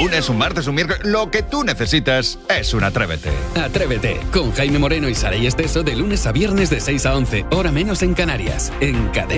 lunes, un martes, un miércoles, lo que tú necesitas es un Atrévete. Atrévete, con Jaime Moreno y Saray Esteso de lunes a viernes de 6 a 11, hora menos en Canarias, en Cadena.